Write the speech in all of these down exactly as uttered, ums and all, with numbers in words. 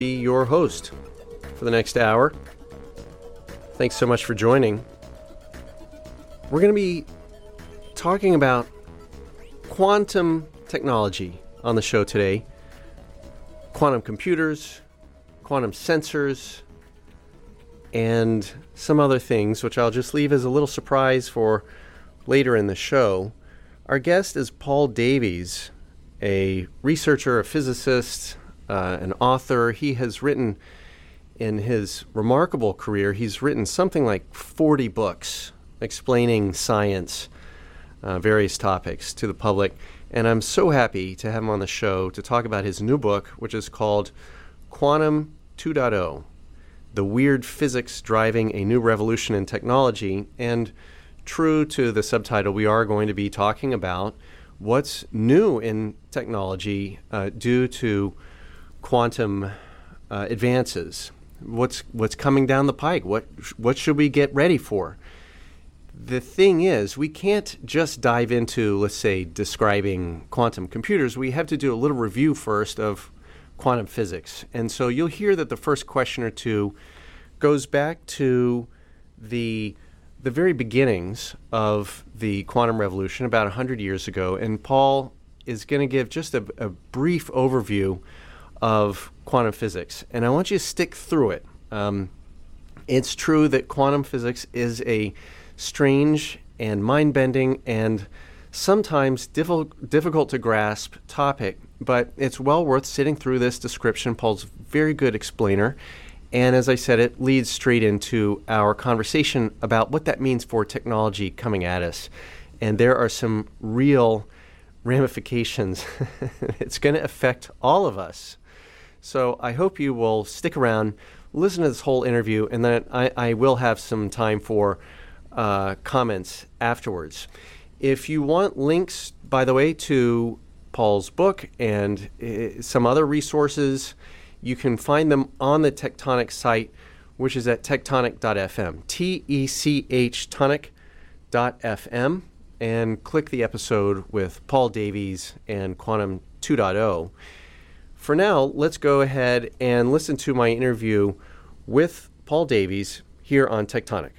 Be your host for the next hour. Thanks so much for joining. We're going to be talking about quantum technology on the show today. Quantum computers, quantum sensors, and some other things, which I'll just leave as a little surprise for later in the show. Our guest is Paul Davies, a researcher, a physicist, uh, an author. He has written, in his remarkable career, he's written something like forty books explaining science, uh, various topics to the public. And I'm so happy to have him on the show to talk about his new book, which is called Quantum two point oh, The Weird Physics Driving a New Revolution in Technology. And true to the subtitle, we are going to be talking about what's new in technology uh, due to quantum uh, advances. What's what's coming down the pike? What what should we get ready for? The thing is, we can't just dive into, let's say, describing quantum computers. We have to do a little review first of quantum physics. And so you'll hear that the first question or two goes back to the the very beginnings of the quantum revolution about one hundred years ago. And Paul is going to give just a, a brief overview of quantum physics. And I want you to stick through it. Um, it's true that quantum physics is a strange and mind-bending and sometimes diffi- difficult to grasp topic, but it's well worth sitting through this description. Paul's a very good explainer. And as I said, it leads straight into our conversation about what that means for technology coming at us. And there are some real ramifications. It's going to affect all of us. So I hope you will stick around, listen to this whole interview, and then I, I will have some time for uh, comments afterwards. If you want links, by the way, to Paul's book and uh, some other resources, you can find them on the Tectonic site, which is at tectonic dot f m, T E C H tonic dot f m, and click the episode with Paul Davies and Quantum two point oh. For now, let's go ahead and listen to my interview with Paul Davies here on Tectonic.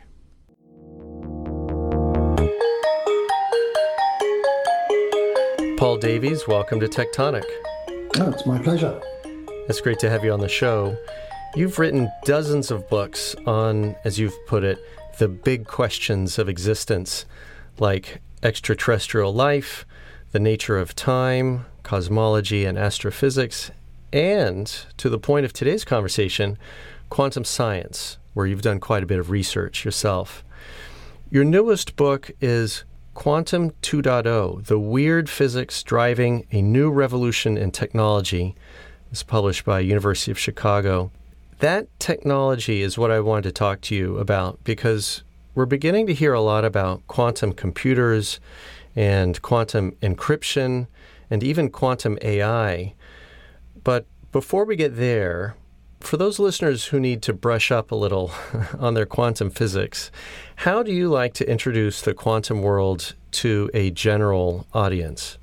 Paul Davies, welcome to Tectonic. Oh, it's my pleasure. It's great to have you on the show. You've written dozens of books on, as you've put it, the big questions of existence, like extraterrestrial life, the nature of time, cosmology and astrophysics, and, to the point of today's conversation, quantum science, where you've done quite a bit of research yourself. Your newest book is Quantum two point oh, The Weird Physics Driving a New Revolution in Technology. It's published by University of Chicago. That technology is what I wanted to talk to you about, because we're beginning to hear a lot about quantum computers and quantum encryption and even quantum A I. But before we get there, for those listeners who need to brush up a little on their quantum physics, how do you like to introduce the quantum world to a general audience?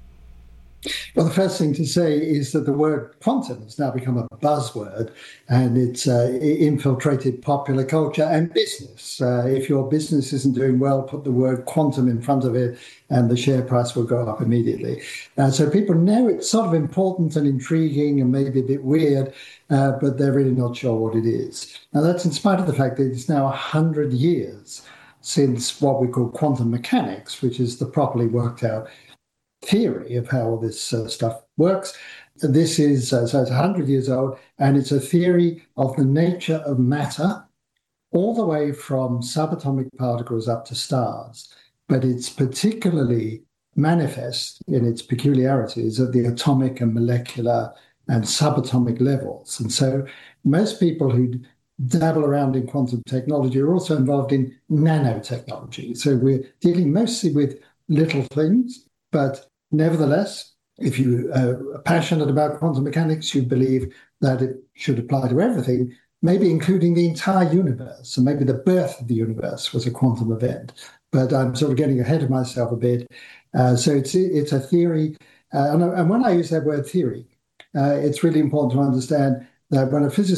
Well, the first thing to say is that the word quantum has now become a buzzword, and it's uh, infiltrated popular culture and business. Uh, if your business isn't doing well, put the word quantum in front of it, and the share price will go up immediately. Uh, so people know it's sort of important and intriguing and maybe a bit weird, uh, but they're really not sure what it is. Now, that's in spite of the fact that it's now one hundred years since what we call quantum mechanics, which is the properly worked out theory of how all this uh, stuff works. This is, uh, so it's one hundred years old, and it's a theory of the nature of matter all the way from subatomic particles up to stars. But it's particularly manifest in its peculiarities at the atomic and molecular and subatomic levels. And so most people who dabble around in quantum technology are also involved in nanotechnology. So we're dealing mostly with little things, but nevertheless, if you uh, are passionate about quantum mechanics, you believe that it should apply to everything, maybe including the entire universe. So maybe the birth of the universe was a quantum event. But I'm sort of getting ahead of myself a bit. Uh, so it's it's a theory. Uh, and, and when I use that word theory, uh, it's really important to understand that when a physicist